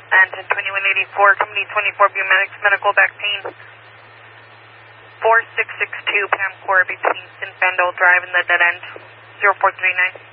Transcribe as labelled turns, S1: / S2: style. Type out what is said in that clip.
S1: And 2184, company 24 Medics, medical back pain. 4662 Pam Core between Sinfandel Drive and the dead end. 0439.